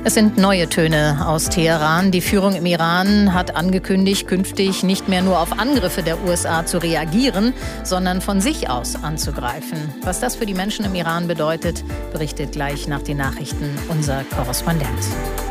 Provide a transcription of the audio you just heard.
Es sind neue Töne aus Teheran. Die Führung im Iran hat angekündigt, künftig nicht mehr nur auf Angriffe der USA zu reagieren, sondern von sich aus anzugreifen. Was das für die Menschen im Iran bedeutet, berichtet gleich nach den Nachrichten unser Korrespondent.